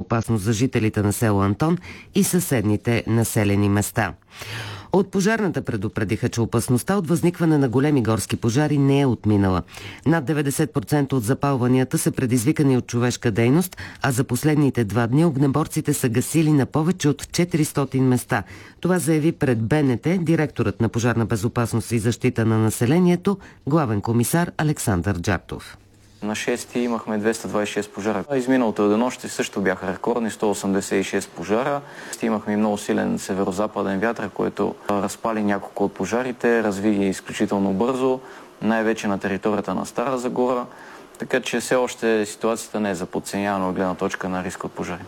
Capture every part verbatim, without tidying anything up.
опасност за жителите на село Антон и съседните населени места. От пожарната предупредиха, че опасността от възникване на големи горски пожари не е отминала. Над деветдесет процента от запалванията са предизвикани от човешка дейност, а за последните два дни огнеборците са гасили на повече от четиристотин места. Това заяви пред БНТ директорът на Пожарна безопасност и защита на населението, главен комисар Александър Джартов. На шести имахме двеста двадесет и шест пожара. Изминалото денонощие също бяха рекордни сто осемдесет и шест пожара. Имахме и много силен северо-западен вятър, който разпали няколко от пожарите, разви ги изключително бързо, най-вече на територията на Стара Загора. Така че все още ситуацията не е за подценяване от гледна точка на риск от пожари.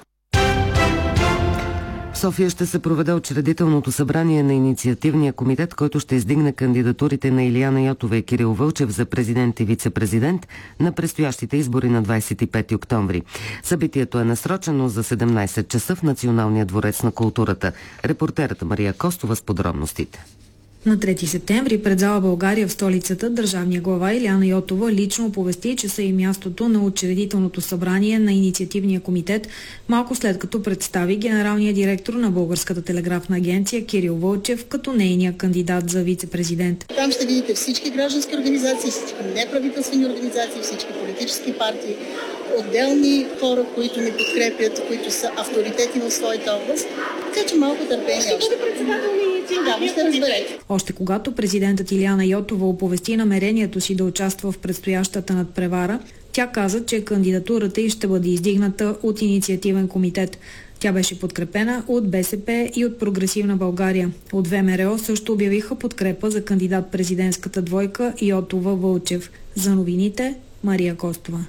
В София ще се проведе учредителното събрание на инициативния комитет, който ще издигне кандидатурите на Илияна Йотова и Кирил Вълчев за президент и вице-президент на предстоящите избори на двадесет и пети октомври. Събитието е насрочено за седемнадесет часа в Националния дворец на културата. Репортерът Мария Костова с подробностите. На трети септември пред зала България в столицата държавния глава Илияна Йотова лично оповести, че са и мястото на учредителното събрание на инициативния комитет, малко след като представи генералния директор на Българската телеграфна агенция Кирил Вълчев като нейния кандидат за вице-президент. Там ще видите всички граждански организации, всички неправителствени организации, всички политически партии, отделни хора, които ни подкрепят, които са авторитети в своята област. Така че малко търпение още. Да, ще разберете. Още когато президентът Илияна Йотова оповести намерението си да участва в предстоящата надпревара, тя каза, че кандидатурата й ще бъде издигната от инициативен комитет. Тя беше подкрепена от БСП и от Прогресивна България. От ВМРО също обявиха подкрепа за кандидат-президентската двойка Йотова-Вълчев. За новините Мария Костова.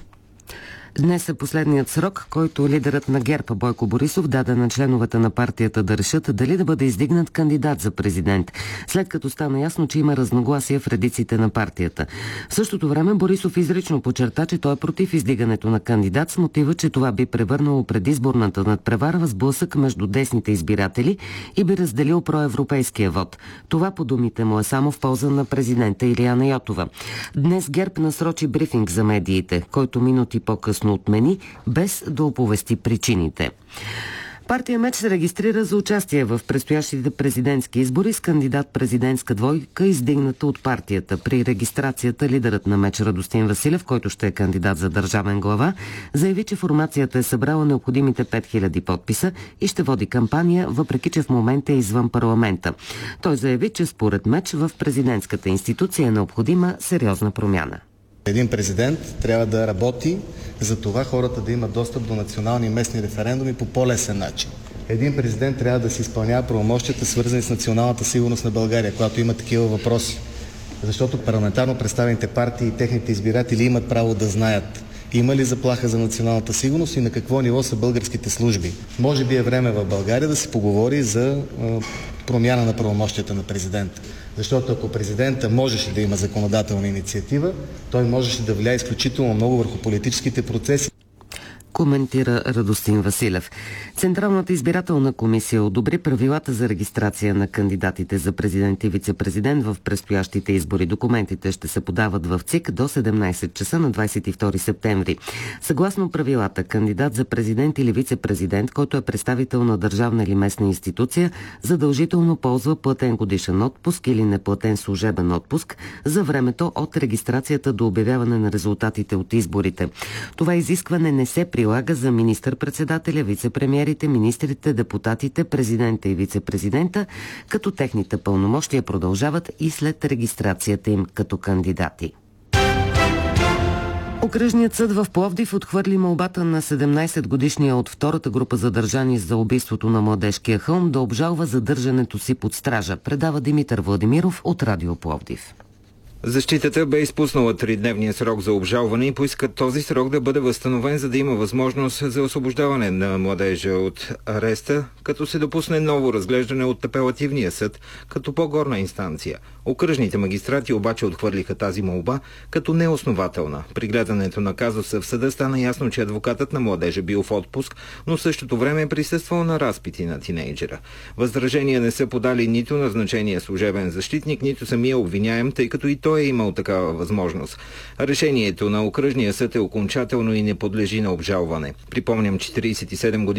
Днес е последният срок, който лидерът на ГЕРБ Бойко Борисов даде на членовете на партията да решат дали да бъде издигнат кандидат за президент, след като стана ясно, че има разногласия в редиците на партията. В същото време Борисов изрично подчерта, че той е против издигането на кандидат с мотива, че това би превърнало предизборната надпревара в сблъсък между десните избиратели и би разделил проевропейския вод. Това, по думите му, е само в полза на президента Илияна Йотова. Днес ГЕРБ насрочи брифинг за медиите, който минути по-късно отмени, без да оповести причините. Партия МЕЧ се регистрира за участие в предстоящите президентски избори с кандидат-президентска двойка, издигната от партията. При регистрацията лидерът на МЕЧ Радостин Василев, който ще е кандидат за държавен глава, заяви, че формацията е събрала необходимите пет хиляди подписа и ще води кампания, въпреки че в момента е извън парламента. Той заяви, че според МЕЧ в президентската институция е необходима сериозна промяна. Един президент трябва да работи за това хората да имат достъп до национални и местни референдуми по по-лесен начин. Един президент трябва да си изпълнява правомощията, свързани с националната сигурност на България, когато има такива въпроси. Защото парламентарно представените партии и техните избиратели имат право да знаят има ли заплаха за националната сигурност и на какво ниво са българските служби. Може би е време в България да се поговори за промяна на правомощията на президента. Защото ако президента можеше да има законодателна инициатива, той можеше да влияе изключително много върху политическите процеси. Коментира Радостин Василев. Централната избирателна комисия одобри правилата за регистрация на кандидатите за президент и вице-президент в предстоящите избори. Документите ще се подават в ЦИК до седемнадесет часа на двадесет и втори септември. Съгласно правилата, кандидат за президент или вице-президент, който е представител на държавна или местна институция, задължително ползва платен годишен отпуск или неплатен служебен отпуск за времето от регистрацията до обявяване на резултатите от изборите. Това изискване не се прилага за министър-председателя, вице-премиерите, министрите, депутатите, президента и вице-президента, като техните пълномощия продължават и след регистрацията им като кандидати. Окръжният съд в Пловдив отхвърли молбата на седемнадесетгодишния от втората група задържани за убийството на Младежкия хълм да обжалва задържането си под стража, предава Димитър Владимиров от Радио Пловдив. Защитата бе изпуснала тридневния срок за обжалване и поиска този срок да бъде възстановен, за да има възможност за освобождаване на младежа от ареста, като се допусне ново разглеждане от апелативния съд като по-горна инстанция. Окръжните магистрати обаче отхвърлиха тази молба като неоснователна. При гледането на казуса в съда стана ясно, че адвокатът на младежа бил в отпуск, но в същото време е присъствал на разпити на тинейджера. Възражения не са подали нито назначения служебен защитник, нито самия обвиняем, тъй като и той е имал такава възможност. Решението на окръжния съд е окончателно и не подлежи на обжалване. Припомням, четиридесет и седем години